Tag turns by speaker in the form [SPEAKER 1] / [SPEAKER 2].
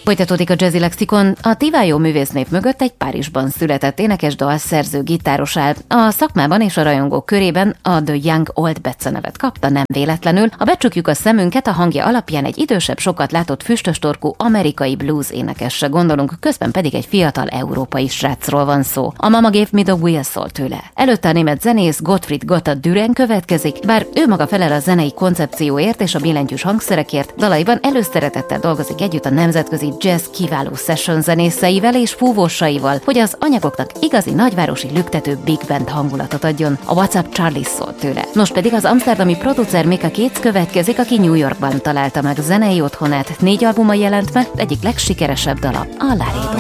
[SPEAKER 1] Folytatódik a Jazzy Lexikon. A Tivályó művésznév mögött egy Párizsban született énekes, dalszerző, gitáros áll. A szakmában és a rajongók körében a The Young Old becenevet kapta, nem véletlenül. Ha becsukjuk a szemünket, a hangja alapján egy idősebb, sokat látott füstöstorkú amerikai blues énekesre gondolunk, közben pedig egy fiatal európai srácról van szó. A Mama Gave Me The Wheel szól tőle. Előtte a német zenész Gottfried Gotthard Düren következik, bár ő maga felel a zenei koncepcióért és a billentyűs hangszerekért, dalaiban előszeretettel dolgozik együtt a nemzetközi jazz kiváló session zenészeivel és fúvósaival, hogy az anyagoknak igazi nagyvárosi lüktető big band hangulatot adjon. A What's Up Charlie szól tőle. Most pedig az amsterdami producer Mika Keats következik, aki New Yorkban találta meg zenei otthonát. 4 albuma jelent meg, egyik legsikeresebb dala a Laredo.